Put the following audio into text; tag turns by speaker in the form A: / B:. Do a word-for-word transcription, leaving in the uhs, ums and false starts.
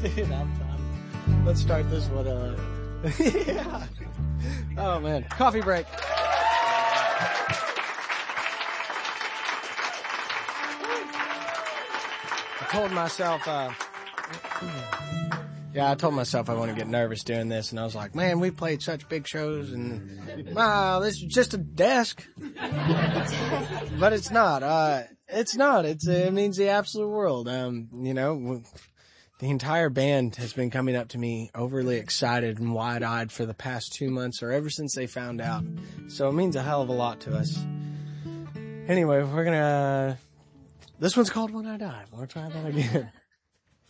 A: Dude, I'm, I'm, let's start this one. Uh, yeah. Oh man, coffee break. I told myself, uh, yeah, I told myself I want to get nervous doing this, and I was like, man, we played such big shows, and wow, this is just a desk. But it's not. Uh, it's not. It's it means the absolute world. Um, you know. The entire band has been coming up to me overly excited and wide-eyed for the past two months or ever since they found out. So it means a hell of a lot to us. Anyway, we're gonna... This one's called When I Die. We'll try that again.